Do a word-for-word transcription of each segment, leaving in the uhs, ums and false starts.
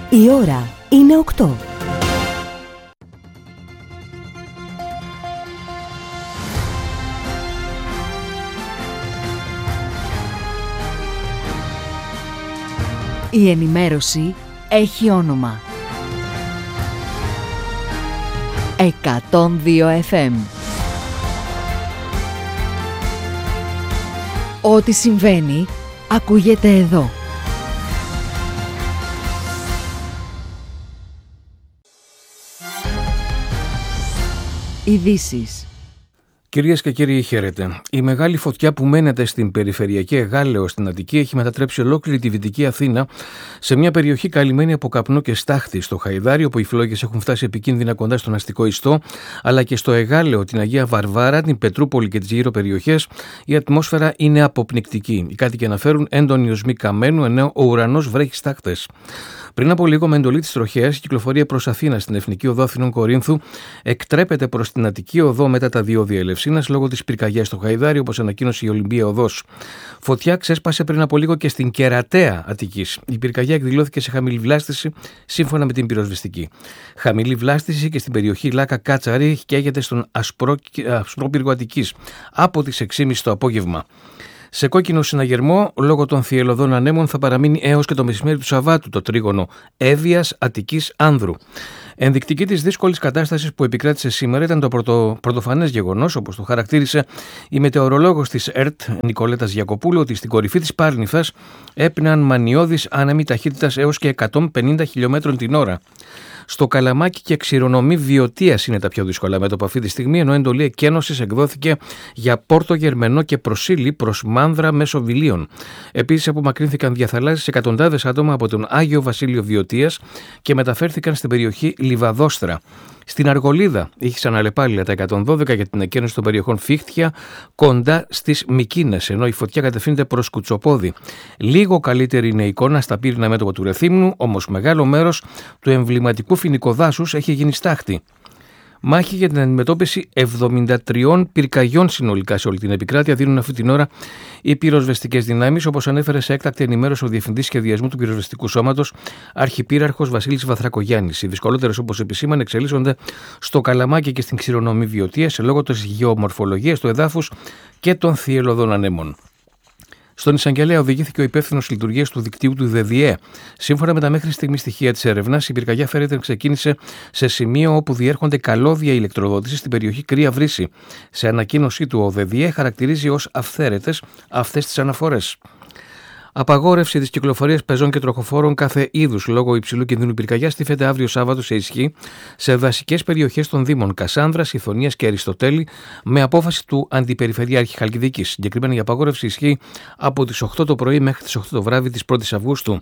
Η ώρα είναι οκτώ. Η ενημέρωση έχει όνομα. εκατόν δύο εφ εμ. Ό,τι συμβαίνει, ακούγεται εδώ. Ειδήσεις. Κυρίες και κύριοι, χαίρετε. Η μεγάλη φωτιά που μένεται στην περιφερειακή Εγάλεο στην Αττική έχει μετατρέψει ολόκληρη τη Δυτική Αθήνα σε μια περιοχή καλυμμένη από καπνό και στάχτη. Στο Χαϊδάρι, όπου οι φλόγες έχουν φτάσει επικίνδυνα κοντά στον αστικό ιστό, αλλά και στο Εγάλεο, την Αγία Βαρβάρα, την Πετρούπολη και τις γύρω περιοχές, η ατμόσφαιρα είναι αποπνικτική. Οι κάτοικοι αναφέρουν έντονοι οσμοί καμένου, ενώ ο ουρανός βρέχει στάχτες. Πριν από λίγο, με εντολή της τροχέας, η κυκλοφορία προς Αθήνα στην Εθνική Οδό Αθηνών Κορίνθου εκτρέπεται προς την Αττική Οδό μετά τα διόδια Ελευσίνας λόγω της πυρκαγιάς στο Χαϊδάρι, όπως ανακοίνωσε η Ολυμπία Οδός. Φωτιά ξέσπασε πριν από λίγο και στην Κερατέα Αττικής. Η πυρκαγιά εκδηλώθηκε σε χαμηλή βλάστηση, σύμφωνα με την πυροσβεστική. Χαμηλή βλάστηση και στην περιοχή Λάκα Κάτσαρη καίγεται στον Ασπρόπυργο Αττικής από τις έξι και μισή το απόγευμα. Σε κόκκινο συναγερμό, λόγω των θυελλωδών ανέμων, θα παραμείνει έως και το μεσημέρι του Σαββάτου το τρίγωνο Εύβοιας Αττικής Άνδρου. Ενδεικτική της δύσκολης κατάστασης που επικράτησε σήμερα ήταν το πρωτο, πρωτοφανές γεγονός, όπως το χαρακτήρισε η μετεωρολόγος της ΕΡΤ Νικολέτας Γιακοπούλου, ότι στην κορυφή της Πάρνηθας έπνεαν μανιώδεις άνεμοι ταχύτητας έως και εκατόν πενήντα χιλιόμετρων την ώρα. Στο Καλαμάκι και Ξηρονομή Βιωτίας είναι τα πιο δύσκολα μέτωπα αυτή τη στιγμή, ενώ εντολή εκένωσης εκδόθηκε για Πόρτο Γερμενό και Προσίλη προς Μάνδρα μέσω Βιλίων. Επίσης, απομακρύνθηκαν διαθαλάσσιες εκατοντάδες άτομα από τον Άγιο Βασίλειο Βιωτίας και μεταφέρθηκαν στην περιοχή Λιβαδόστρα. Στην Αργολίδα ήχησαν αλλεπάλληλα τα εκατόν δώδεκα για την εκένωση των περιοχών Φίχτια κοντά στις Μικίνες, ενώ η φωτιά κατευθύνεται προς Κουτσοπόδι. Λίγο καλύτερη είναι η εικόνα στα πύρινα μέτωπα του Ρεθύμνου, όμως μεγάλο μέρος του εμβληματικού φοινικοδάσους έχει γίνει στάχτη. Μάχη για την αντιμετώπιση εβδομήντα τριών πυρκαγιών συνολικά σε όλη την επικράτεια δίνουν αυτή την ώρα οι πυροσβεστικές δυνάμεις, όπως ανέφερε σε έκτακτη ενημέρωση ο Διευθυντής Σχεδιασμού του Πυροσβεστικού Σώματος, Αρχιπύραρχος Βασίλης Βαθρακογιάννης. Οι δυσκολότερες, όπως επισήμανε, εξελίσσονται στο Καλαμάκι και στην Ξηρονομή Βιωτίας λόγω της γεωμορφολογίας του εδάφους και των θυελλωδών ανέμων. Στον εισαγγελέα οδηγήθηκε ο υπεύθυνος λειτουργίας του δικτύου του ΔΕΔΙΕ. Σύμφωνα με τα μέχρι στιγμή στοιχεία της έρευνας, η πυρκαγιά φέρεται να ξεκίνησε σε σημείο όπου διέρχονται καλώδια ηλεκτροδότησης στην περιοχή Κρύα Βρύση. Σε ανακοίνωσή του, ο ΔΕΔΙΕ χαρακτηρίζει ως αυθαίρετες αυτές τις αναφορές. Απαγόρευση της κυκλοφορίας πεζών και τροχοφόρων κάθε είδους λόγω υψηλού κινδύνου πυρκαγιάς στήφεται αύριο Σάββατο σε ισχύ σε δασικές περιοχές των Δήμων Κασάνδρας, Ιθωνίας και Αριστοτέλη με απόφαση του Αντιπεριφερειάρχη Χαλκιδικής. Συγκεκριμένα η απαγόρευση ισχύει από τις οκτώ το πρωί μέχρι τις οκτώ το βράδυ της πρώτης Αυγούστου.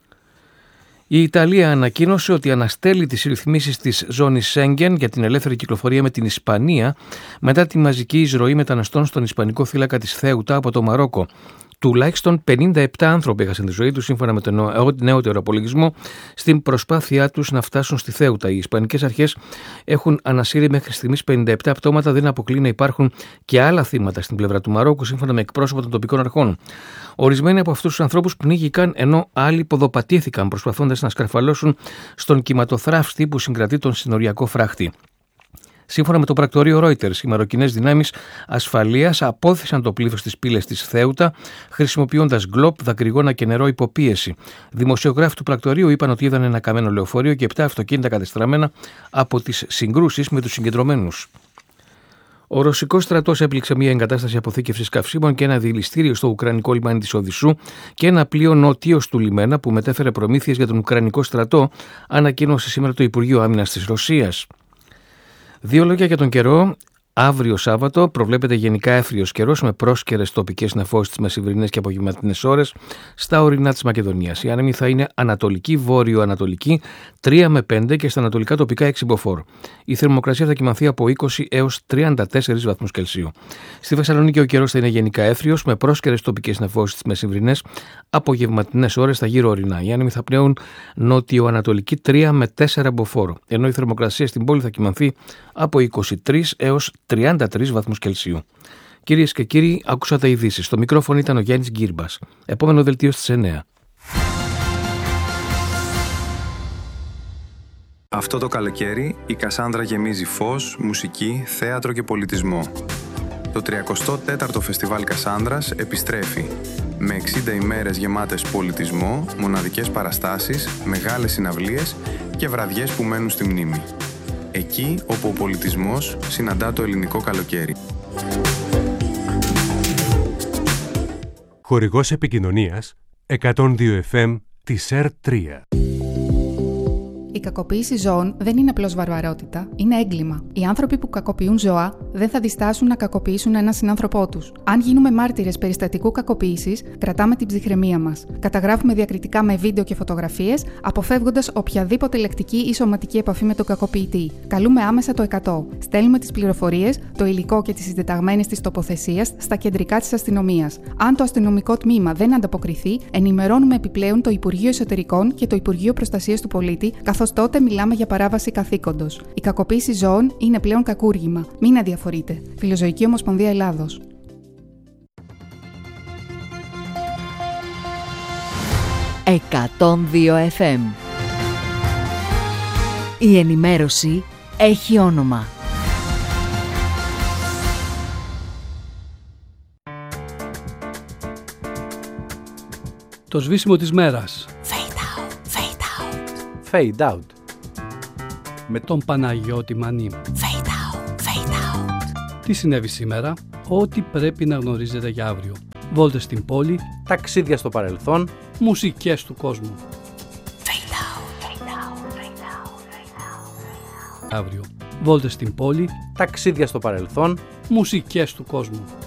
Η Ιταλία ανακοίνωσε ότι αναστέλει τις ρυθμίσεις της ζώνης Σέγγεν για την ελεύθερη κυκλοφορία με την Ισπανία μετά τη μαζική εισρωή μεταναστών στον Ισπανικό θύλακα της Θέουτα από το Μαρόκο. Τουλάχιστον πενήντα επτά άνθρωποι έχασαν τη ζωή τους, σύμφωνα με τον νεότερο απολογισμό, στην προσπάθειά τους να φτάσουν στη Θέουτα. Οι Ισπανικές αρχές έχουν ανασύρει μέχρι στιγμής πενήντα επτά πτώματα, δεν αποκλεί να υπάρχουν και άλλα θύματα στην πλευρά του Μαρόκου, σύμφωνα με εκπρόσωπο των τοπικών αρχών. Ορισμένοι από αυτούς τους ανθρώπους πνίγηκαν, ενώ άλλοι ποδοπατήθηκαν προσπαθώντας να σκαρφαλώσουν στον κυματοθράφστη που συγκρατεί τον συνοριακό φράχτη. Σύμφωνα με το πρακτορείο Reuters, οι μαροκινές δυνάμεις ασφαλείας απόθυσαν το πλήθος της πύλης της Θέουτα, χρησιμοποιώντας γκλόπ, δακρυγόνα και νερό υποπίεση. Δημοσιογράφοι του πρακτορείου είπαν ότι είδαν ένα καμένο λεωφορείο και επτά αυτοκίνητα κατεστραμμένα από τις συγκρούσεις με τους συγκεντρωμένους. Ο ρωσικός στρατός έπληξε μια εγκατάσταση αποθήκευσης καυσίμων και ένα διελιστήριο στο ουκρανικό λιμάνι της Οδυσσού και ένα πλοίο νότιος του λιμένα που μετέφερε προμήθειες για τον ουκρανικό στρατό, ανακοίνωσε σήμερα το Υπουργείο Άμυνας της Ρωσίας. Δύο λόγια για τον καιρό. Αύριο Σάββατο προβλέπεται γενικά έθριος καιρός με πρόσκαιρες τοπικές νεφώσεις τις μεσημβρινές και απογευματινές ώρες στα ορεινά της Μακεδονίας. Η άνεμη θα είναι ανατολική, βόρειο-ανατολική, τρία με πέντε και στα ανατολικά τοπικά έξι μποφόρ. Η θερμοκρασία θα κυμανθεί από είκοσι έως τριάντα τέσσερις βαθμούς Κελσίου. Στη Θεσσαλονίκη ο καιρός θα είναι γενικά έθριος με πρόσκαιρες τοπικές νεφώσεις τις μεσημβρινές απογευματινές ώρες στα γύρω ορεινά. Οι άνεμοι θα πνέουν νότιο-ανατολική τρία με τέσσερα μποφόρ, ενώ η θερμοκρασία στην πόλη θα κυμανθεί από είκοσι τρεις έως τριάντα τρεις βαθμούς Κελσίου. Κυρίες και κύριοι, άκουσατε ειδήσεις. Στο μικρόφωνο ήταν ο Γιάννης Γκύρμπας. Επόμενο δελτίο στις εννιά. Αυτό το καλοκαίρι η Κασάνδρα γεμίζει φως, μουσική, θέατρο και πολιτισμό. Το τριακοστό τέταρτο Φεστιβάλ Κασάνδρας επιστρέφει με εξήντα ημέρες γεμάτες πολιτισμό, μοναδικές παραστάσεις, μεγάλες συναυλίες και βραδιές που μένουν στη μνήμη. Εκεί όπου ο πολιτισμός συναντά το ελληνικό καλοκαίρι. Χορηγός επικοινωνίας εκατόν δύο εφ εμ της ερ τρία. Η κακοποίηση ζώων δεν είναι απλώς βαρβαρότητα, είναι έγκλημα. Οι άνθρωποι που κακοποιούν ζώα δεν θα διστάσουν να κακοποιήσουν έναν συνάνθρωπό τους. Αν γίνουμε μάρτυρες περιστατικού κακοποίησης, κρατάμε την ψυχραιμία μας. Καταγράφουμε διακριτικά με βίντεο και φωτογραφίες, αποφεύγοντας οποιαδήποτε λεκτική ή σωματική επαφή με τον κακοποιητή. Καλούμε άμεσα το εκατό. Στέλνουμε τις πληροφορίες, το υλικό και τις συντεταγμένες της τοποθεσίας στα κεντρικά της αστυνομίας. Αν το αστυνομικό τμήμα δεν ανταποκριθεί, ενημερώνουμε επιπλέον το Υπουργείο Εσωτερικών και το Υπουργείο Προστασίας του Πολίτη, καθώς τότε μιλάμε για παράβαση καθήκοντος. Η κακοποίηση ζώων είναι πλέον κακούργημα. Μην αδιαφορείτε. Φιλοζωική Ομοσπονδία Ελλάδος. εκατόν δύο εφ εμ. Η ενημέρωση έχει όνομα. Το σβήσιμο της μέρας. Fade out. Με τον Παναγιώτη Μανή. Fade out, fade out. Τι συνέβη σήμερα, ό,τι πρέπει να γνωρίζετε για αύριο. Βόλτες στην πόλη, ταξίδια στο παρελθόν, μουσικές του κόσμου. Fade out, fade out, fade out, fade out. Αύριο. Βόλτες στην πόλη, ταξίδια στο παρελθόν, μουσικές του κόσμου.